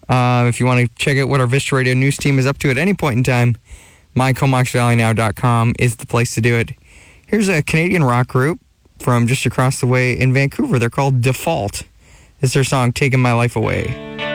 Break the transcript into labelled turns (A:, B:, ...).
A: If you want to check out what our Vista Radio news team is up to at any point in time, mycomoxvalleynow.com is the place to do it. Here's a Canadian rock group from just across the way in Vancouver. They're called Default. It's their song, Taking My Life Away.